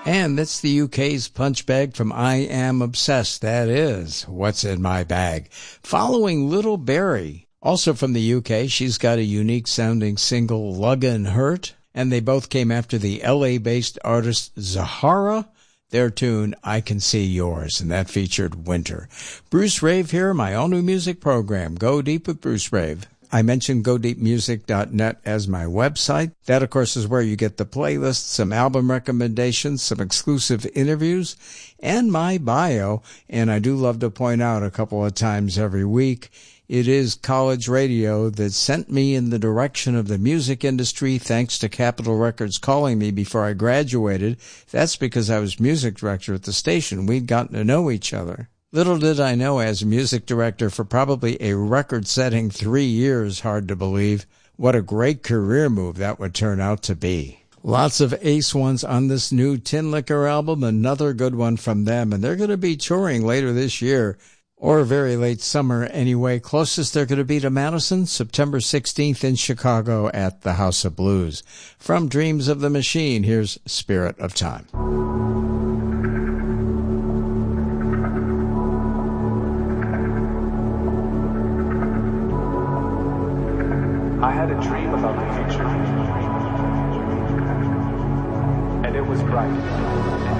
And that's the UK's Punch Bag from I Am Obsessed. That is What's in My Bag. Following Little Berry, also from the UK, she's got a unique sounding single, Luggin' Hurt. And they both came after the LA-based artist Zahara. Their tune, I Can See Yours, and that featured Winter. Bruce Rave here, my all-new music program, Go Deep with Bruce Rave. I mentioned GoDeepMusic.net as my website. That, of course, is where you get the playlist, some album recommendations, some exclusive interviews, and my bio. And I do love to point out a couple of times every week, it is college radio that sent me in the direction of the music industry thanks to Capitol Records calling me before I graduated. That's because I was music director at the station. We'd gotten to know each other. Little did I know, as music director for probably a record-setting 3 years, hard to believe, what a great career move that would turn out to be. Lots of ace ones on this new Tin Liquor album, another good one from them, and they're going to be touring later this year, or very late summer anyway. Closest they're going to be to Madison, September 16th in Chicago at the House of Blues. From Dreams of the Machine, here's Spirit of Time. I had a dream about the future, and it was bright.